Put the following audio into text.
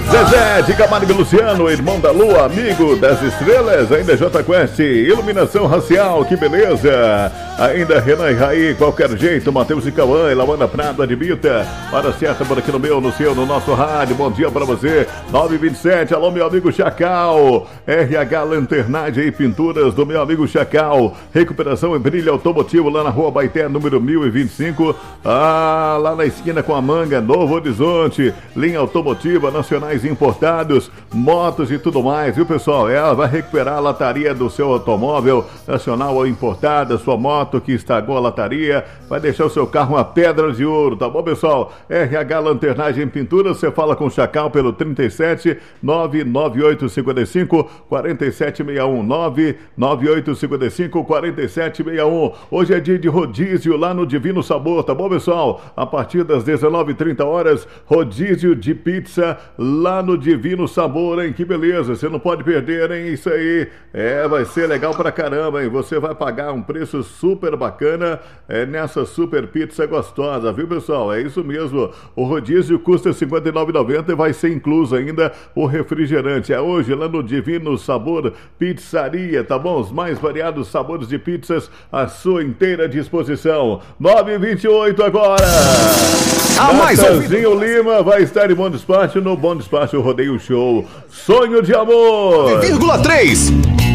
Zezé de Camargo e Luciano, irmão da lua, amigo das estrelas. Ainda J Quest, iluminação racial, que beleza. Ainda Renan e Raí, qualquer jeito, Matheus e Cauã, Lawana Prado, admita. Hora certa por aqui no meu, no seu, no nosso rádio. Bom dia pra você, 9h27. Alô, meu amigo Chacal. RH Lanternagem e Pinturas do meu amigo Chacal. Recuperação e brilho automotivo lá na rua Baité, número 1025. Lá na esquina com a Manga, Novo Horizonte. Linha automotiva, nacionais importados, motos e tudo mais, viu, pessoal? Ela vai recuperar a lataria do seu automóvel, nacional ou importada, sua moto que estragou a lataria, vai deixar o seu carro uma pedra de ouro, tá bom, pessoal? RH Lanternagem em Pintura, você fala com o Chacal pelo 37 99855 4761 99855 4761. Hoje é dia de rodízio lá no Divino Sabor, tá bom, pessoal? A partir das 19h30, rodízio de pizza lá no Divino Sabor, hein? Que beleza, você não pode perder, hein? Isso aí, vai ser legal pra caramba, hein? Você vai pagar um preço super bacana nessa super pizza gostosa, viu, pessoal? É isso mesmo, o rodízio custa R$ 59,90 e vai ser incluso ainda o refrigerante. É hoje lá no Divino Sabor Pizzaria, tá bom? Os mais variados sabores de pizzas à sua inteira disposição. 9h28 agora. Natanzinho Lima vai estar em Bom Despacho, no Bom Despacho Rodeio Show. Sonho de Amor. 9,3.